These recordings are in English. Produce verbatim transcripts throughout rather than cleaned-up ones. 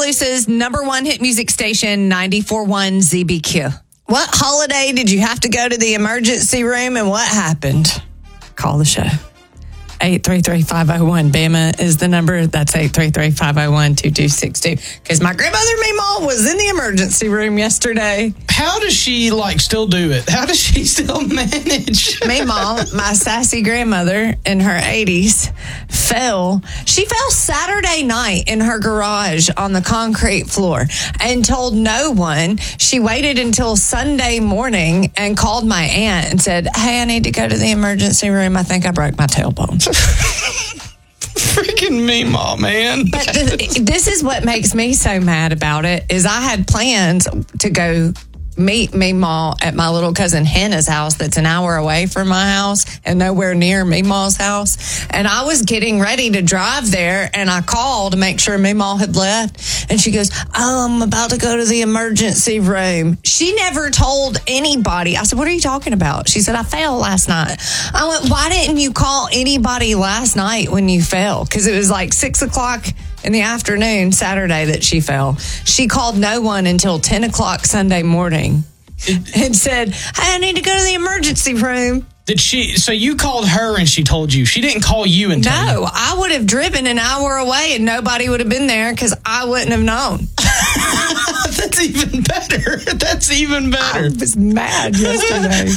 Tuscaloosa's number one hit music station, ninety-four point one Z B Q. What holiday did you have to go to the emergency room and what happened? Call the show. eight three three, five oh one, Bama is the number. That's eight three three, five oh one, two two six two. Because my grandmother, Meemaw, was in the emergency room yesterday. How does she, like, still do it? How does she still manage? Meemaw, my sassy grandmother in her eighties, fell. She fell Saturday night in her garage on the concrete floor and told no one. She waited until Sunday morning and called my aunt and said, hey, I need to go to the emergency room. I think I broke my tailbone. Freaking Meemaw, man. But th- this is what makes me so mad about it is I had plans to go meet Meemaw at my little cousin Hannah's house that's an hour away from my house and nowhere near Meemaw's house. And I was getting ready to drive there and I called to make sure Meemaw had left. And she goes, oh, I'm about to go to the emergency room. She never told anybody. I said, what are you talking about? She said, I fell last night. I went, why didn't you call anybody last night when you fell? Because it was like six o'clock in the afternoon, Saturday, that she fell. She called no one until ten o'clock Sunday morning and said, hey, I need to go to the emergency room. Did she, so you called her and she told you? She didn't call you and tell you? No, I would have driven an hour away and nobody would have been there because I wouldn't have known. That's even better. That's even better. I was mad yesterday.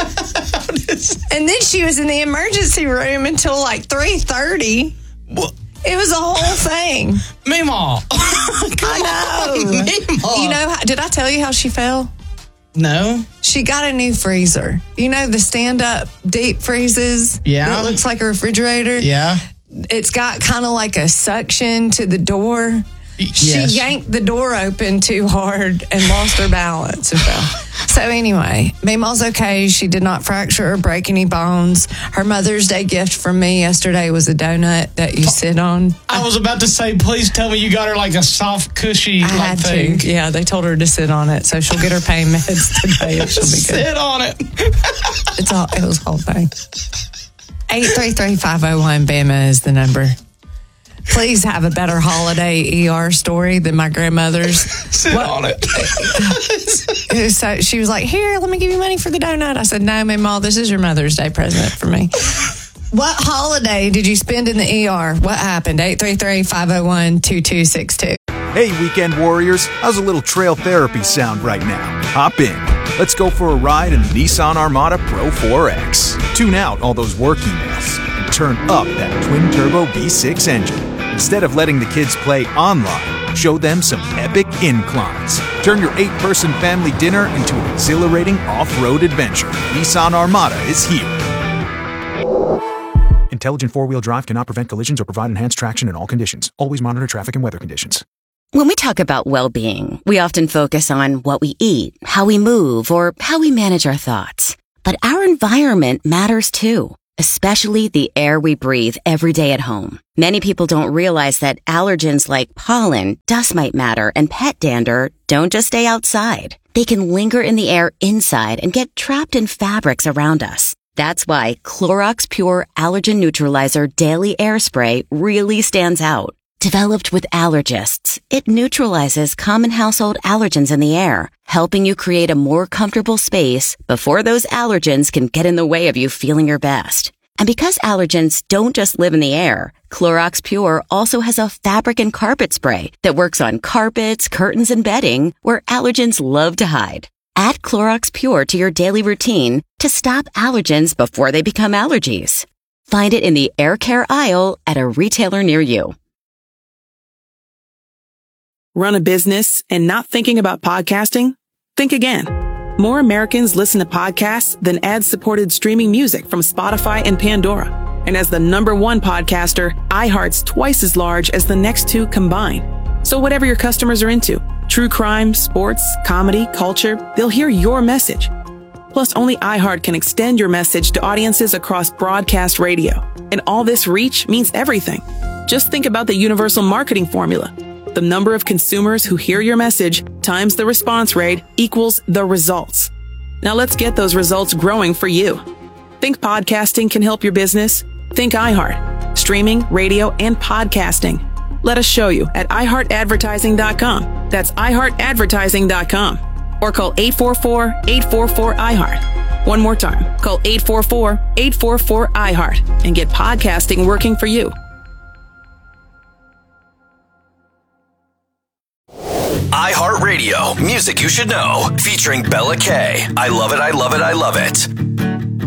And then she was in the emergency room until like three thirty. What? It was a whole thing. Meemaw. I know. Meemaw. You know, did I tell you how she fell? No. She got a new freezer. You know, the stand-up deep freezes? Yeah. That looks like a refrigerator? Yeah. It's got kind of like a suction to the door. Yes. She yanked the door open too hard and lost her balance and fell. So anyway, Meemaw's okay. She did not fracture or break any bones. Her Mother's Day gift from me yesterday was a donut that you sit on. I was about to say, please tell me you got her like a soft, cushy I like had thing. to. Yeah, they told her to sit on it, so she'll get her pain meds today. She'll be good. Sit on it. It's all. It was a whole thing. eight three three, five oh one, Bama is the number. Please have a better holiday E R story than my grandmother's. Sit what? on it. So she was like, here, let me give you money for the donut. I said, no, Meemaw, this is your Mother's Day present for me. What holiday did you spend in the E R? What happened? eight three three, five oh one, two two six two. Hey, weekend warriors, how's a little trail therapy sound right now? Hop in. Let's go for a ride in the Nissan Armada Pro four X. Tune out all those work emails and turn up that twin-turbo V six engine. Instead of letting the kids play online, show them some epic inclines. Turn your eight-person family dinner into an exhilarating off-road adventure. Nissan Armada is here. Intelligent four-wheel drive cannot prevent collisions or provide enhanced traction in all conditions. Always monitor traffic and weather conditions. When we talk about well-being, we often focus on what we eat, how we move, or how we manage our thoughts. But our environment matters too, especially the air we breathe every day at home. Many people don't realize that allergens like pollen, dust mite matter, and pet dander don't just stay outside. They can linger in the air inside and get trapped in fabrics around us. That's why Clorox Pure Allergen Neutralizer Daily Air Spray really stands out. Developed with allergists, it neutralizes common household allergens in the air, helping you create a more comfortable space before those allergens can get in the way of you feeling your best. And because allergens don't just live in the air, Clorox Pure also has a fabric and carpet spray that works on carpets, curtains, and bedding where allergens love to hide. Add Clorox Pure to your daily routine to stop allergens before they become allergies. Find it in the air care aisle at a retailer near you. Run a business and not thinking about podcasting? Think again. More Americans listen to podcasts than ad-supported streaming music from Spotify and Pandora. And as the number one podcaster, iHeart's twice as large as the next two combined. So whatever your customers are into, true crime, sports, comedy, culture, they'll hear your message. Plus, only iHeart can extend your message to audiences across broadcast radio. And all this reach means everything. Just think about the universal marketing formula. The number of consumers who hear your message times the response rate equals the results. Now let's get those results growing for you. Think podcasting can help your business? Think iHeart. Streaming, radio, and podcasting. Let us show you at i heart advertising dot com. That's i heart advertising dot com. Or call eight four four, eight four four, I heart. One more time. Call eight four four, eight four four, I heart and get podcasting working for you. iHeartRadio, music you should know, featuring Bella K. I love it, I love it, I love it.